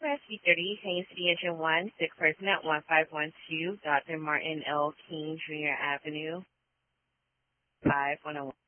press B30, Haines City Engine 1, sick person at 1512 Dr. Martin L. King Jr. Avenue, 5101.